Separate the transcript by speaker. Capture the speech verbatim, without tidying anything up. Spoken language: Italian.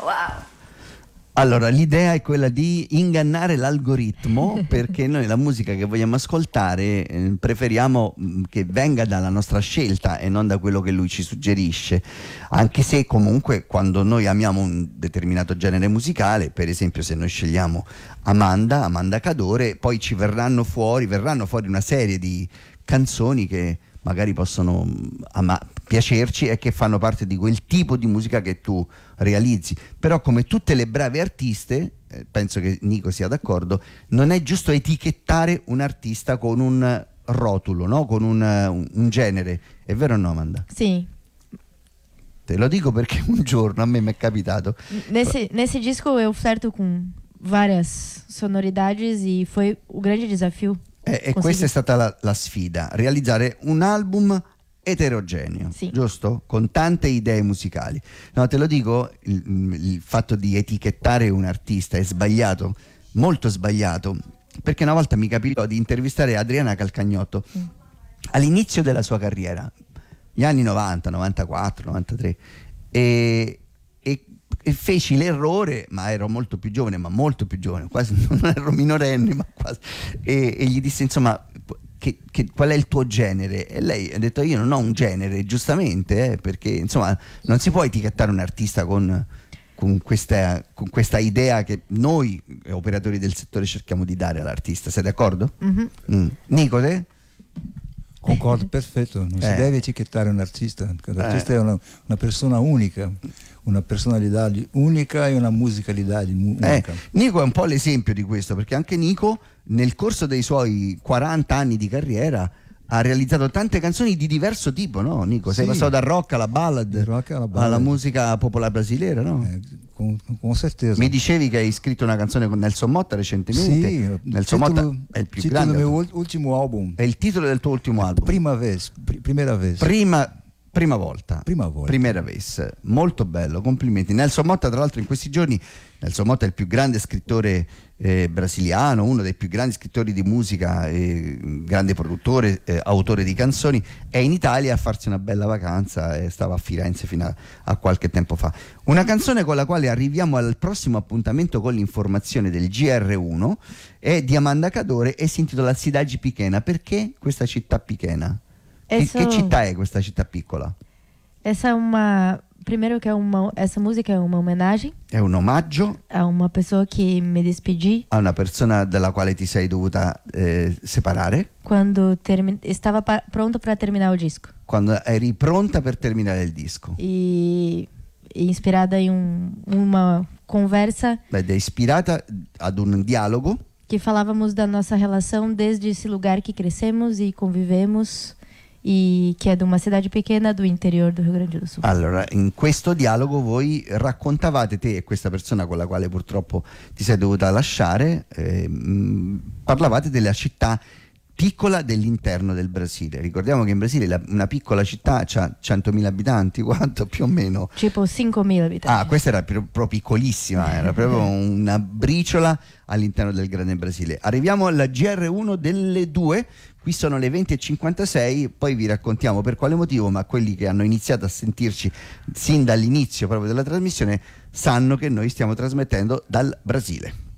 Speaker 1: wow.
Speaker 2: Allora, l'idea è quella di ingannare l'algoritmo, perché noi la musica che vogliamo ascoltare eh, preferiamo mh, che venga dalla nostra scelta e non da quello che lui ci suggerisce, anche se comunque quando noi amiamo un determinato genere musicale, per esempio se noi scegliamo Amanda, Amanda Cadore, poi ci verranno fuori, verranno fuori una serie di canzoni che magari possono ama- piacerci e che fanno parte di quel tipo di musica che tu realizzi. Però come tutte le brave artiste, eh, penso che Nico sia d'accordo, non è giusto etichettare un artista con un rotulo, no? Con un, un, un genere. È vero o no, Amanda?
Speaker 1: Sim.
Speaker 2: Te lo dico perché un giorno a me mi è capitato.
Speaker 1: Nesse, nesse disco eu flerto com várias sonoridades e foi o grande desafio.
Speaker 2: E, e questa è stata la, la sfida, realizzare un album eterogeneo,
Speaker 1: sì.
Speaker 2: giusto? Con tante idee musicali. No, te lo dico, il, il fatto di etichettare un artista è sbagliato, molto sbagliato, perché una volta mi capitò di intervistare Adriana Calcagnotto mm. all'inizio della sua carriera, gli anni novanta, novantaquattro, novantatré, e, e e feci l'errore, ma ero molto più giovane, ma molto più giovane, quasi non ero minorenne, ma quasi, e, e gli disse insomma che, che, qual è il tuo genere, e lei ha detto io non ho un genere, giustamente, eh, perché insomma non si può etichettare un artista con, con, questa, con questa idea che noi operatori del settore cerchiamo di dare all'artista. Sei d'accordo?
Speaker 1: Mm-hmm.
Speaker 2: Mm. Nico, te?
Speaker 3: Concordo, perfetto, non
Speaker 2: eh.
Speaker 3: si deve etichettare un artista, l'artista eh. è una, una persona unica, una personalità unica e una musicalità unica.
Speaker 2: Eh, Nico è un po' l'esempio di questo, perché anche Nico nel corso dei suoi quaranta anni di carriera ha realizzato tante canzoni di diverso tipo, no Nico? Sei sì. passato dal rock alla ballad,
Speaker 3: rock alla, ballad.
Speaker 2: alla musica popolare brasiliera, no?
Speaker 3: Eh, con, con certeza.
Speaker 2: Mi dicevi che hai scritto una canzone con Nelson Motta recentemente.
Speaker 3: Sì,
Speaker 2: Nelson
Speaker 3: titolo,
Speaker 2: Motta è il più
Speaker 3: titolo
Speaker 2: grande.
Speaker 3: del mio ultimo album.
Speaker 2: È il titolo del tuo ultimo album.
Speaker 3: Prima vez, pr- primera vez.
Speaker 2: Prima Prima volta,
Speaker 3: prima volta,
Speaker 2: primera vez, molto bello, complimenti. Nelson Motta, tra l'altro, in questi giorni, Nelson Motta è il più grande scrittore eh, brasiliano, uno dei più grandi scrittori di musica, eh, grande produttore, eh, autore di canzoni, è in Italia a farsi una bella vacanza e stava a Firenze fino a, a qualche tempo fa. Una canzone con la quale arriviamo al prossimo appuntamento con l'informazione del G R uno è di Amanda Cadore e si intitola Cidade Pequena. Perché questa città pequena?
Speaker 1: Essa...
Speaker 2: Che, che città è questa città piccola?
Speaker 1: Essa é uma... Primeiro que é uma... Essa música é uma homenagem.
Speaker 2: È un omaggio
Speaker 1: a uma pessoa que me despedi.
Speaker 2: A una persona dalla quale ti sei dovuta eh, separare.
Speaker 1: Quando termi... stava pa... pronto para terminar o disco.
Speaker 2: Quando eri pronta per terminare il disco.
Speaker 1: E, e ispirada em um... uma conversa.
Speaker 2: Ed è ispirata ad un dialogo.
Speaker 1: Que falávamos da nossa relação desde esse lugar que crescemos e convivemos. E che è di una cidade pequena do interior do Rio Grande do Sul.
Speaker 2: Allora, in questo dialogo voi raccontavate, te e questa persona con la quale purtroppo ti sei dovuta lasciare, eh, mh, parlavate della città piccola dell'interno del Brasile. Ricordiamo che in Brasile la, una piccola città ha centomila abitanti, quanto più o meno?
Speaker 1: Tipo cinquemila abitanti.
Speaker 2: Ah, questa era proprio piccolissima, era proprio una briciola all'interno del grande Brasile. Arriviamo alla G R uno delle due. Qui sono le venti e cinquantasei, poi vi raccontiamo per quale motivo, ma quelli che hanno iniziato a sentirci sin dall'inizio proprio della trasmissione sanno che noi stiamo trasmettendo dal Brasile.